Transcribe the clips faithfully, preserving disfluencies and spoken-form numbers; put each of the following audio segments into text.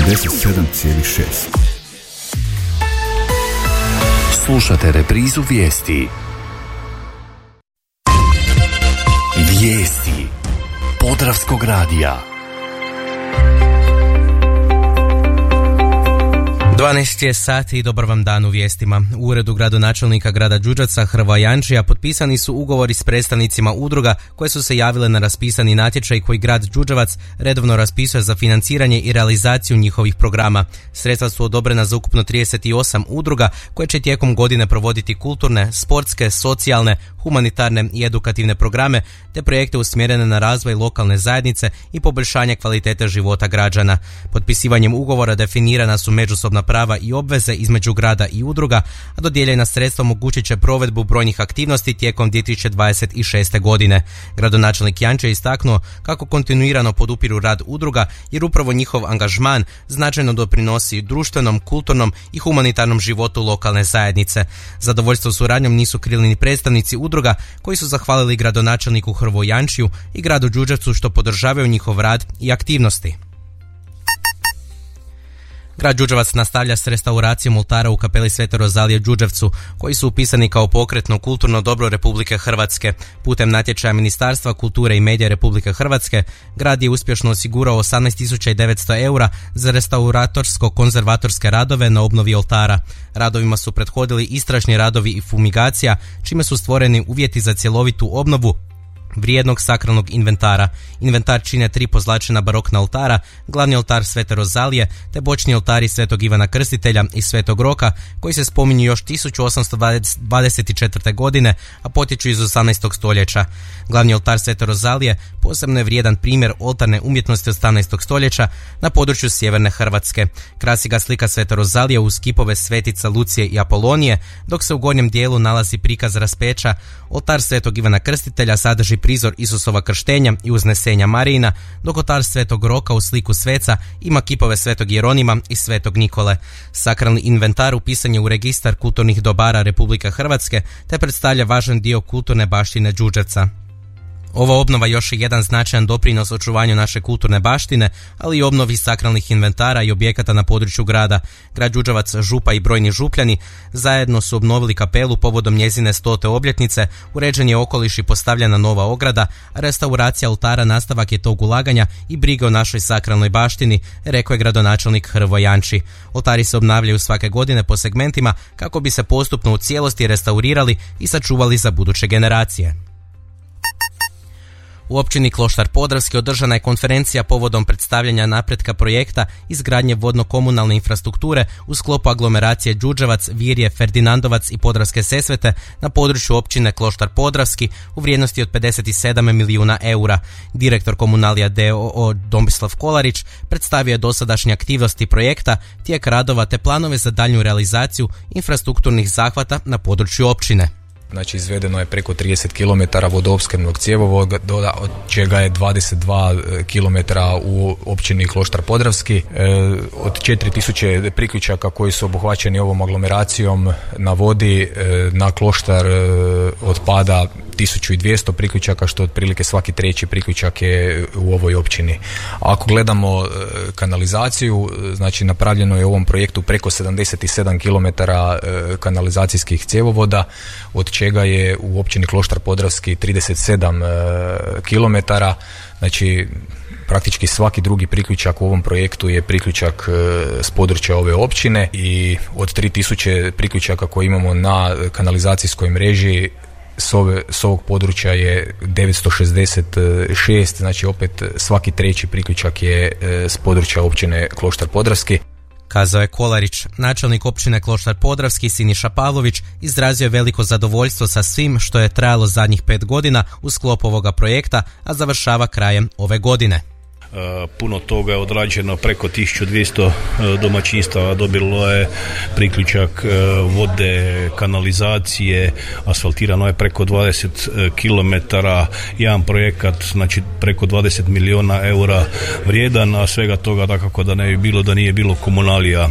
osamdeset sedam zarez šest. Slušate reprizu vijesti. Vijesti Podravskog radija. dvanaest je sati i dobar vam dan u vijestima. U uredu gradonačelnika grada Đurđevca Hrvoja Jančija potpisani su ugovori s predstavnicima udruga koje su se javile na raspisani natječaj koji grad Đurđevac redovno raspisuje za financiranje i realizaciju njihovih programa. Sredstva su odobrena za ukupno trideset osam udruga koje će tijekom godine provoditi kulturne, sportske, socijalne, humanitarne i edukativne programe te projekte usmjerene na razvoj lokalne zajednice i poboljšanje kvalitete života građana. Potpisivanjem ugovora definirana su međusobna prava i obveze između grada i udruga, a dodijeljena sredstva omogućit će provedbu brojnih aktivnosti tijekom dvije tisuće dvadeset šeste. godine. Gradonačelnik Janča je istaknuo kako kontinuirano podupiru rad udruga jer upravo njihov angažman značajno doprinosi društvenom, kulturnom i humanitarnom životu lokalne zajednice. Zadovoljstvo suradnjom nisu krili ni predstavnici udruga koji su zahvalili gradonačelniku Hrvoju Jančiju i gradu Đurđevcu što podržavaju njihov rad i aktivnosti. Grad Đurđevac nastavlja s restauracijom oltara u kapeli Svete Rozalije Đurđevcu, koji su upisani kao pokretno kulturno dobro Republike Hrvatske. Putem natječaja Ministarstva kulture i medija Republike Hrvatske, grad je uspješno osigurao osamnaest tisuća devetsto eura za restauratorsko-konzervatorske radove na obnovi oltara. Radovima su prethodili istražni radovi i fumigacija, čime su stvoreni uvjeti za cjelovitu obnovu vrijednog sakralnog inventara. Inventar čine tri pozlačena barokna oltara, glavni oltar Svete Rozalije te bočni oltari Svetog Ivana Krstitelja i Svetog Roka, koji se spominju još tisuću osamsto dvadeset četvrte. godine, a potječu iz osamnaestog. stoljeća. Glavni oltar Svete Rozalije posebno je vrijedan primjer oltarne umjetnosti osamnaestog. stoljeća na području sjeverne Hrvatske. Krasi ga slika Svete Rozalije uz kipove svetica Lucije i Apolonije, dok se u gornjem dijelu nalazi prikaz raspeća. Oltar Svetog Ivana Krstitelja sadrži prizor Isusova krštenja i uznesenja Marijina, dok oltar Svetog Roka u sliku sveca ima kipove Svetog Jeronima i Svetog Nikole. Sakralni inventar upisan je u registar kulturnih dobara Republike Hrvatske te predstavlja važan dio kulturne baštine Đurđevca. Ova obnova još je jedan značajan doprinos očuvanju naše kulturne baštine, ali i obnovi sakralnih inventara i objekata na području grada. Grad Đurđevac, župa i brojni župljani zajedno su obnovili kapelu povodom njezine stote obljetnice, uređen je okoliš i postavljena nova ograda, a restauracija oltara nastavak je tog ulaganja i brige o našoj sakralnoj baštini, rekao je gradonačelnik Hrvoje Janči. Oltari se obnavljaju svake godine po segmentima kako bi se postupno u cijelosti restaurirali i sačuvali za buduće generacije. U općini Kloštar Podravski održana je konferencija povodom predstavljanja napretka projekta izgradnje vodno-komunalne infrastrukture u sklopu aglomeracije Đurđevac, Virje, Ferdinandovac i Podravske Sesvete na području općine Kloštar Podravski u vrijednosti od pedeset sedam milijuna eura. Direktor Komunalija d o o Domislav Kolarić predstavio je dosadašnje aktivnosti projekta, tijek radova te planove za daljnju realizaciju infrastrukturnih zahvata na području općine. Znači izvedeno je preko trideset kilometara vodoopskrbnog cjevovoda, od čega je dvadeset dva kilometra u općini Kloštar Podravski. Od četiri tisuće priključaka koji su obuhvaćeni ovom aglomeracijom na vodi na Kloštar otpada tisuću dvjesto priključaka, što otprilike svaki treći priključak je u ovoj općini. Ako gledamo kanalizaciju, znači napravljeno je u ovom projektu preko sedamdeset sedam kilometara kanalizacijskih cjevovoda, od čega je u općini Kloštar Podravski trideset sedam kilometara. Znači praktički svaki drugi priključak u ovom projektu je priključak s područja ove općine i od tri tisuće priključaka koje imamo na kanalizacijskoj mreži S, ove, s ovog područja je devetsto šezdeset šest, znači opet svaki treći priključak je s područja općine Kloštar Podravski. Kazao je Kolarić. Načelnik općine Kloštar Podravski Siniša Pavlović izrazio je veliko zadovoljstvo sa svim što je trajalo zadnjih pet godina u sklopu ovoga projekta, a završava krajem ove godine. Puno toga je odrađeno, preko tisuću dvjesto domaćinstava dobilo je priključak vode, kanalizacije, asfaltirano je preko dvadeset kilometara, jedan projekat, znači preko dvadeset milijuna eura vrijedan, a svega toga dakako da ne bi bilo da nije bilo Komunalija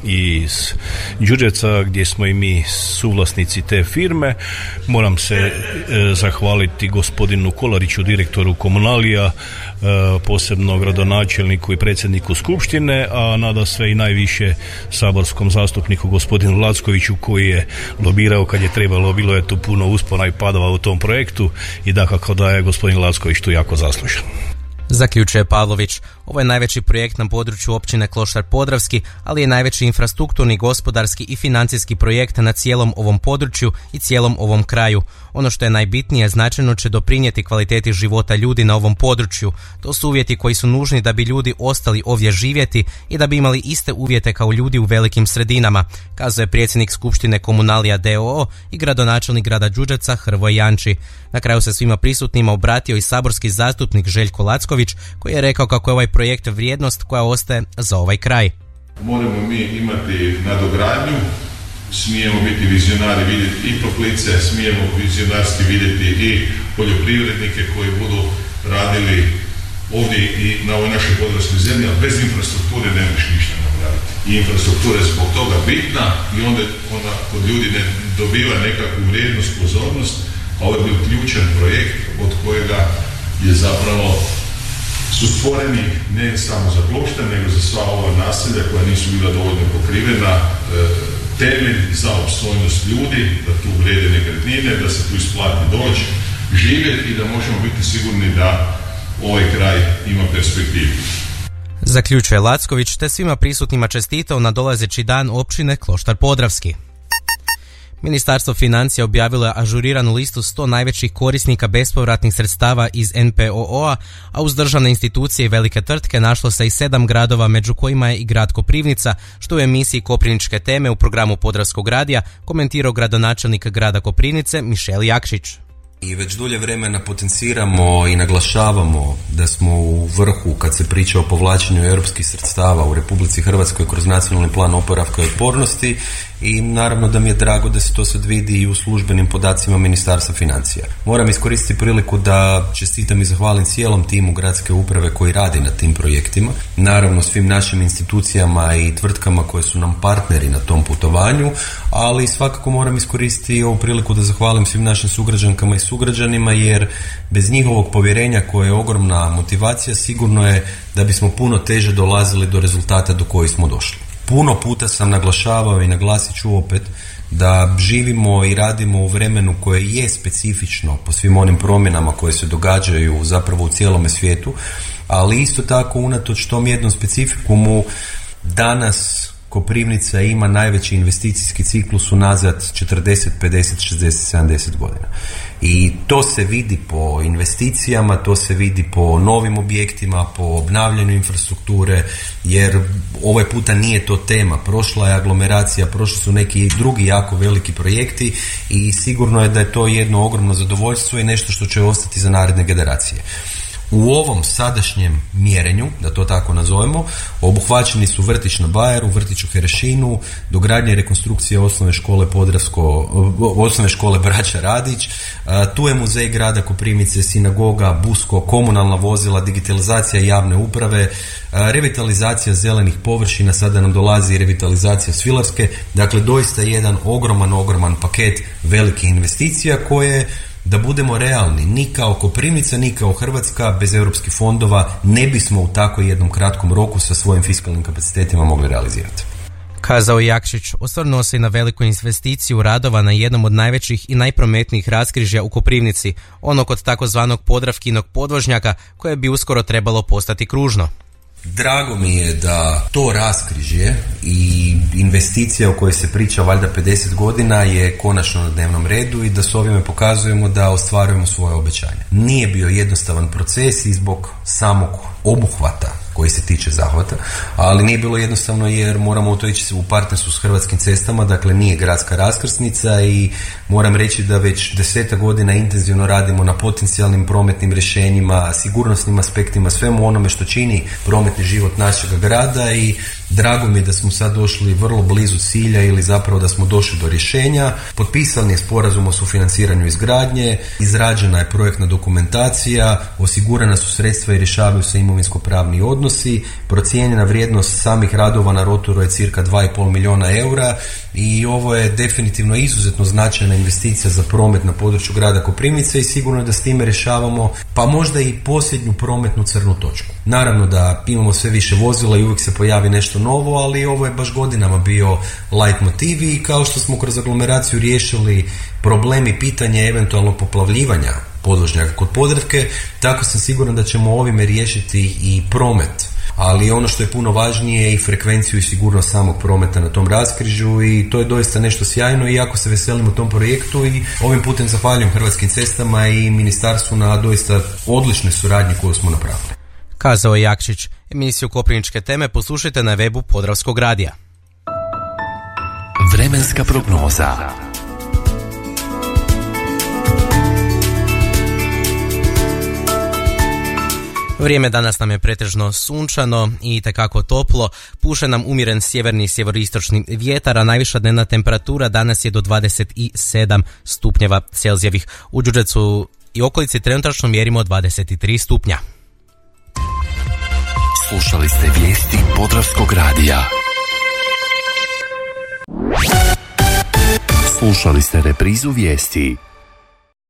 iz Đurđevca gdje smo i mi suvlasnici te firme. Moram se e, zahvaliti gospodinu Kolariću, direktoru Komunalija, e, posebno posebno gradonačelniku i predsjedniku Skupštine, a nada sve i najviše saborskom zastupniku gospodinu Lackoviću koji je lobirao kad je trebalo. Bilo je tu puno uspona i padova u tom projektu i dakako da je gospodin Lacković tu jako zaslužan. Zaključuje Pavlović. Ovo je najveći projekt na području općine Kloštar Podravski, ali je najveći infrastrukturni, gospodarski i financijski projekt na cijelom ovom području i cijelom ovom kraju. Ono što je najbitnije, značajno će doprinijeti kvaliteti života ljudi na ovom području. To su uvjeti koji su nužni da bi ljudi ostali ovdje živjeti i da bi imali iste uvjete kao ljudi u velikim sredinama, kazuje predsjednik Skupštine Komunalija d o o i gradonačelnik grada Đurđevca Hrvoje Janči. Na kraju se svima prisutnima obratio i saborski zastupnik Željko Lacković, koji je rekao kako je ovaj projekt vrijednost koja ostaje za ovaj kraj. Moramo mi imati nadogradnju, smijemo biti vizionari, vidjeti i toplice, smijemo vizionarski vidjeti i poljoprivrednike koji budu radili ovdje i na ovoj našoj podravskoj zemlji, ali bez infrastrukture ne možeš ništa napraviti. I infrastruktura je zbog toga bitna i onda ona kod ljudi ne dobiva nekakvu vrijednost, pozornost, a ovo je bio ključan projekt od kojega je zapravo su stvoreni ne samo za Kloštar, nego za sva ova naselja koja nisu bila dovoljno pokrivena, temelj za opstojnost ljudi, da tu vrede nekretnine, da se tu isplati doći, živjeti i da možemo biti sigurni da ovaj kraj ima perspektivu. Zaključuje Lacković te svima prisutnima čestitao na dolazeći dan općine Kloštar Podravski. Ministarstvo financija objavilo je ažuriranu listu sto najvećih korisnika bespovratnih sredstava iz en pe o o-a, a uz državne institucije i velike tvrtke našlo se i sedam gradova, među kojima je i grad Koprivnica, što u emisiji Koprivničke teme u programu Podravskog radija komentirao gradonačelnik grada Koprivnice Mišel Jakšić. I već dulje vremena potenciramo i naglašavamo da smo u vrhu kad se priča o povlačenju europskih sredstava u Republici Hrvatskoj kroz nacionalni plan oporavka i otpornosti i naravno da mi je drago da se to sad vidi i u službenim podacima Ministarstva financija. Moram iskoristiti priliku da čestitam i zahvalim cijelom timu gradske uprave koji radi na tim projektima, naravno svim našim institucijama i tvrtkama koje su nam partneri na tom putovanju, ali svakako moram iskoristiti i ovu priliku da zahvalim svim našim sugrađankama i sugrađanima, jer bez njihovog povjerenja koje je ogromna motivacija sigurno je da bismo puno teže dolazili do rezultata do kojih smo došli. Puno puta sam naglašavao i naglasit ću opet da živimo i radimo u vremenu koje je specifično po svim onim promjenama koje se događaju zapravo u cijelome svijetu, ali isto tako unatoč tom jednom specifikumu danas Koprivnica ima najveći investicijski ciklus unazad četrdeset, pedeset, šezdeset, sedamdeset godina. I to se vidi po investicijama, to se vidi po novim objektima, po obnavljanju infrastrukture, jer ovaj puta nije to tema. Prošla je aglomeracija, prošli su neki drugi jako veliki projekti i sigurno je da je to jedno ogromno zadovoljstvo i nešto što će ostati za naredne generacije. U ovom sadašnjem mjerenju, da to tako nazovemo, obuhvaćeni su vrtić na Bajeru, vrtić u Herešinu, dogradnja i rekonstrukcija osnovne škole Podravsko, osnovne škole Braća Radić, tu je muzej grada Koprivnice, sinagoga, Busko, komunalna vozila, digitalizacija javne uprave, revitalizacija zelenih površina, sada nam dolazi i revitalizacija Svilarske, dakle doista jedan ogroman, ogroman paket velikih investicija koje, da budemo realni, ni kao Koprivnica, ni kao Hrvatska bez europskih fondova ne bismo u tako jednom kratkom roku sa svojim fiskalnim kapacitetima mogli realizirati. Kazao Jakšić, osvrnuo se i na veliku investiciju radova na jednom od najvećih i najprometnijih raskrižja u Koprivnici, ono kod takozvanog Podravkinog podvožnjaka koje bi uskoro trebalo postati kružno. Drago mi je da to raskrižje i investicija o kojoj se priča valjda pedeset godina je konačno na dnevnom redu i da s ovime pokazujemo da ostvarujemo svoje obećanje. Nije bio jednostavan proces i zbog samog obuhvata koji se tiče zahvata, ali nije bilo jednostavno jer moramo u to ići u partnerstvu s Hrvatskim cestama, dakle nije gradska raskrsnica i moram reći da već deseta godina intenzivno radimo na potencijalnim prometnim rješenjima, sigurnosnim aspektima, svemu onome što čini prometni život našeg grada i drago mi je da smo sad došli vrlo blizu cilja ili zapravo da smo došli do rješenja. Potpisan je sporazum o sufinanciranju izgradnje, izrađena je projektna dokumentacija, osigurana su sredstva i rješavaju se imovinsko-pravni odnosi. odnosi. Procijenjena vrijednost samih radova na rotoru je cirka dva i pol milijuna eura i ovo je definitivno izuzetno značajna investicija za promet na području grada Koprivnice i sigurno je da s time rješavamo pa možda i posljednju prometnu crnu točku. Naravno da imamo sve više vozila i uvijek se pojavi nešto novo, ali ovo je baš godinama bio light motiv i kao što smo kroz aglomeraciju riješili problem i pitanje eventualnog poplavljivanja podvožnjaka kod Podravke, tako sam siguran da ćemo ovime riješiti i promet. Ali ono što je puno važnije je i frekvenciju i sigurnost samog prometa na tom raskrižju i to je doista nešto sjajno i jako se veselimo tom projektu i ovim putem zahvaljujem Hrvatskim cestama i ministarstvu na doista odličnoj suradnji koju smo napravili. Kazao je Jakšić. Emisiju Koprivničke teme poslušajte na webu Podravskog radija. Vremenska prognoza. Vrijeme danas nam je pretežno sunčano i itekako toplo. Puše nam umjeren sjeverni i sjeveristočni vjetar, a najviša dnevna temperatura danas je do dvadeset sedam stupnjeva Celzijevih. U Đurđevcu i okolici trenutačno mjerimo dvadeset tri stupnja. Slušali ste vijesti Podravskog radija. Slušali ste reprizu vijesti